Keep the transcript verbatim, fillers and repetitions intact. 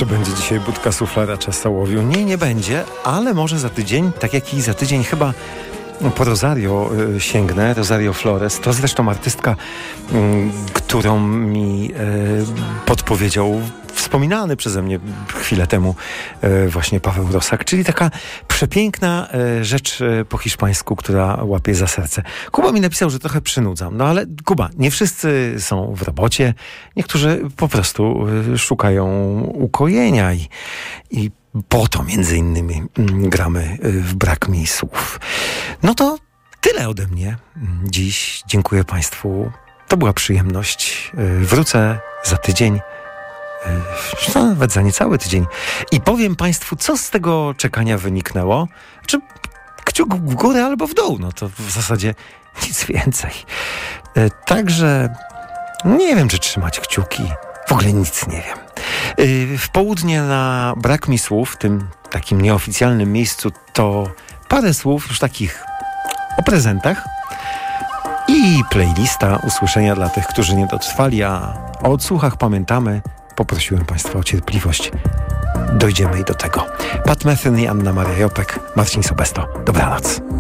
Czy będzie dzisiaj budka suflera czestołowiu? Nie, nie będzie, ale może za tydzień, tak jak i za tydzień chyba po Rosario y, sięgnę, Rosario Flores. To zresztą artystka, y, którą mi y, podpowiedział wspominany przeze mnie chwilę temu y, właśnie Paweł Rosak, czyli taka przepiękna y, rzecz y, po hiszpańsku, która łapie za serce. Kuba mi napisał, że trochę przynudzam, no ale Kuba, nie wszyscy są w robocie, niektórzy po prostu y, szukają ukojenia i, i po to między innymi mm, gramy y, w Brak mi słów. No to tyle ode mnie dziś. Dziękuję Państwu. To była przyjemność. Y, wrócę za tydzień. Y, nawet za niecały tydzień. I powiem Państwu, co z tego czekania wyniknęło. Czy kciuk w górę albo w dół. No to w zasadzie nic więcej. Y, także nie wiem, czy trzymać kciuki. W ogóle nic nie wiem. W południe na Brak mi słów, tym takim nieoficjalnym miejscu, to parę słów już takich o prezentach i playlista usłyszenia dla tych, którzy nie dotrwali, a o odsłuchach pamiętamy. Poprosiłem Państwa o cierpliwość. Dojdziemy i do tego. Pat Metheny, Anna Maria Jopek, Marcin Sobesto. Dobranoc.